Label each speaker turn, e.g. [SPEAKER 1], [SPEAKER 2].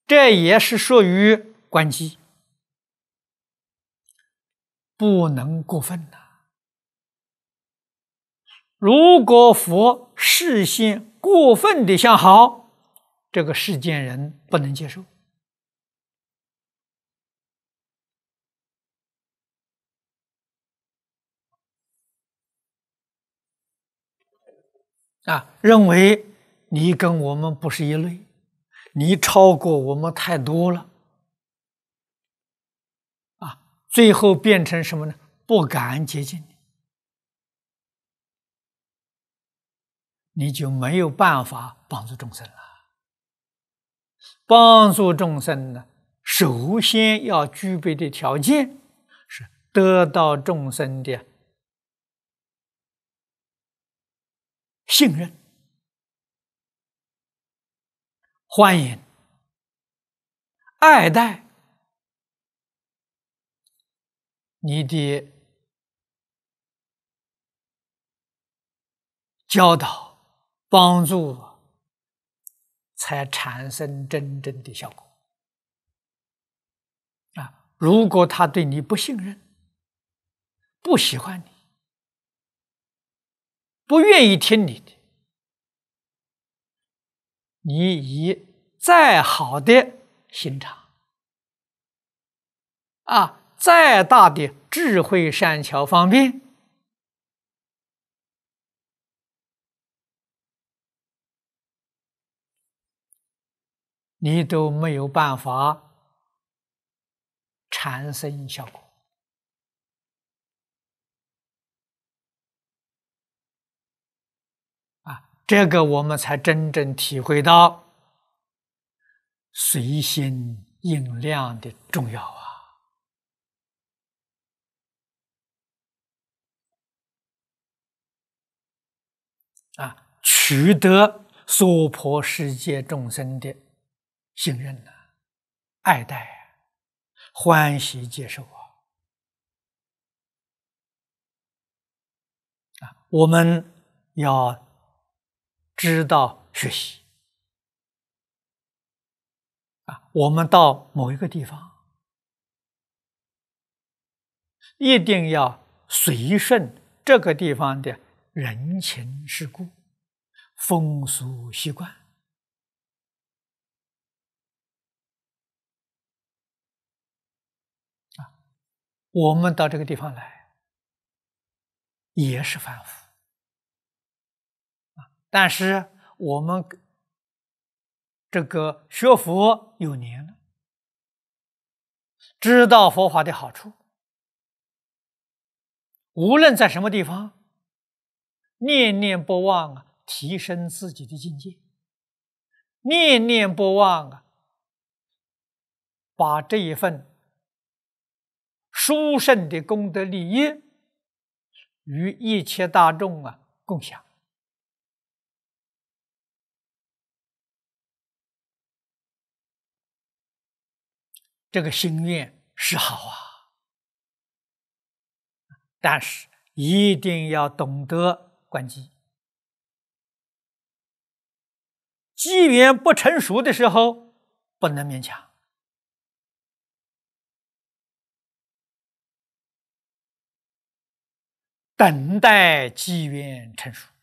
[SPEAKER 1] 这也是属于关机，不能过分呐。如果佛视线过分的向好，这个世间人不能接受。认为你跟我们不是一类，你超过我们太多了，最后变成什么呢？不敢接近你，你就没有办法帮助众生了。帮助众生呢，首先要具备的条件是得到众生的信任、欢迎、爱戴，你的教导、帮助，才产生真正的效果。如果他对你不信任、不喜欢你、不愿意听你的，你以再好的心肠，再大的智慧善巧方便，你都没有办法产生效果。这个我们才真正体会到随心应量的重要取得娑婆世界众生的信任爱戴欢喜接受我们要知道学习我们到某一个地方，一定要随顺这个地方的人情世故、风俗习惯我们到这个地方来也是凡夫但是我们这个学佛有年了，知道佛法的好处，无论在什么地方，念念不忘提升自己的境界，念念不忘把这一份殊胜的功德利益与一切大众共享。这个心愿是好但是一定要懂得关机。机缘不成熟的时候，不能勉强。等待机缘成熟。